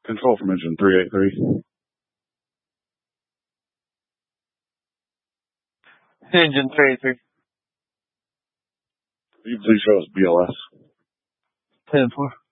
Control from engine 383. Engine 383. Will you please show us BLS? 10-4.